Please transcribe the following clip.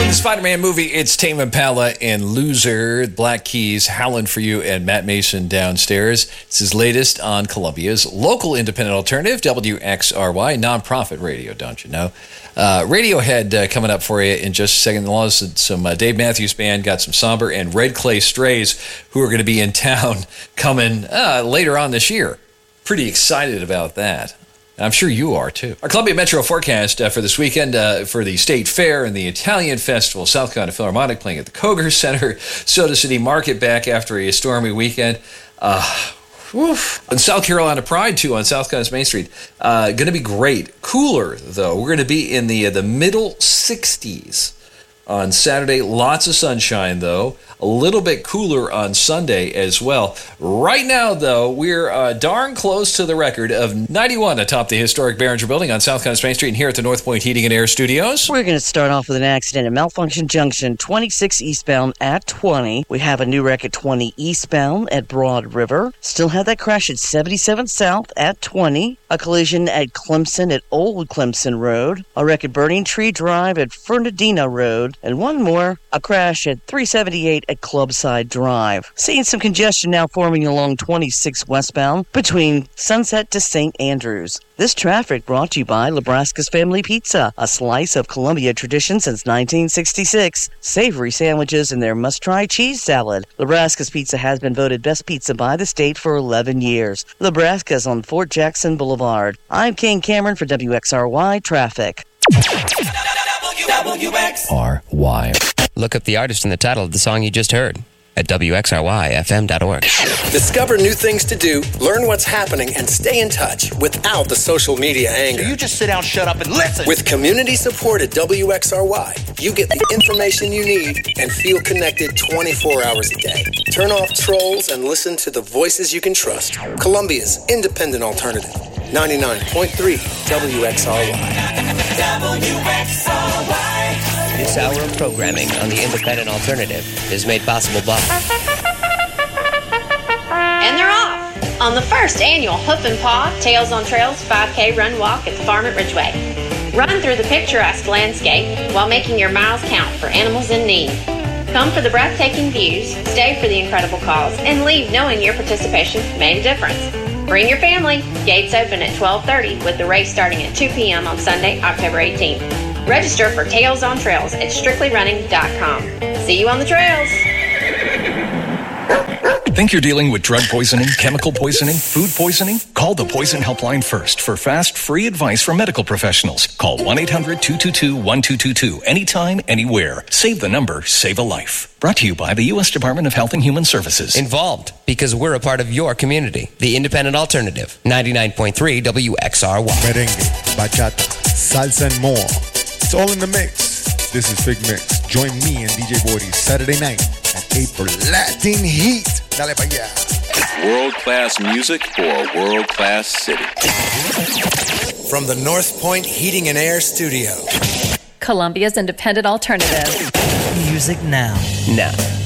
Spider-Man movie, it's Tame Impala and Loser, Black Keys, Howlin' For You, and Matt Mason downstairs. This is latest on Columbia's local independent alternative, WXRY, nonprofit radio, don't you know? Radiohead coming up for you in just a second. Some Dave Matthews Band, got some Somber and Red Clay Strays, who are going to be in town coming later on this year. Pretty excited about that. I'm sure you are, too. Our Columbia Metro forecast for this weekend for the State Fair and the Italian Festival, South Carolina Philharmonic playing at the Koger Center, Soda City Market back after a stormy weekend. And South Carolina Pride, too, on South Carolina's Main Street. Going to be great. Cooler, though. We're going to be in the middle 60s on Saturday. Lots of sunshine, though. A little bit cooler on Sunday as well. Right now, though, we're darn close to the record of 91 atop the historic Behringer Building on South Carolina's Main Street and here at the North Point Heating and Air Studios. We're going to start off with an accident at Malfunction Junction, 26 eastbound at 20. We have a new wreck at 20 eastbound at Broad River. Still have that crash at 77 south at 20. A collision at Clemson at Old Clemson Road. A wreck at Burning Tree Drive at Fernandina Road. And one more, a crash at 378 at Clubside Drive. Seeing some congestion now forming along 26 westbound between Sunset to St. Andrews. This traffic brought to you by Nebraska's Family Pizza, a slice of Columbia tradition since 1966. Savory sandwiches and their must-try cheese salad. Nebraska's Pizza has been voted best pizza by the state for 11 years. Nebraska's on Fort Jackson Boulevard. I'm Kane Cameron for WXRY Traffic. WXRY. Look up the artist and the title of the song you just heard at WXRYFM.org. Discover new things to do, learn what's happening, and stay in touch without the social media anger. So you just sit down, shut up, and listen. With community support at WXRY, you get the information you need and feel connected 24 hours a day. Turn off trolls and listen to the voices you can trust. Columbia's independent alternative, 99.3 WXRY. WXRY. This hour of programming on the Independent Alternative is made possible by... And they're off on the first annual Hoof and Paw Tails on Trails 5K Run Walk at the farm at Ridgeway. Run through the picturesque landscape while making your miles count for animals in need. Come for the breathtaking views, stay for the incredible cause, and leave knowing your participation made a difference. Bring your family. Gates open at 12:30 with the race starting at 2 p.m. on Sunday, October 18th. Register for Tails on Trails at strictlyrunning.com. See you on the trails. Think you're dealing with drug poisoning, chemical poisoning, food poisoning? Call the Poison Helpline first for fast, free advice from medical professionals. Call 1-800-222-1222 anytime, anywhere. Save the number, save a life. Brought to you by the U.S. Department of Health and Human Services. Involved because we're a part of your community. The Independent Alternative, 99.3 WXRY. Merengue, bachata, salsa, and more. It's all in the mix. This is Big Mix. Join me and DJ Boydie Saturday night at 8 for Latin Heat. Dale pa' allá. World-class music for a world-class city. From the North Point Heating and Air Studio. Columbia's Independent Alternative. Music now. Now.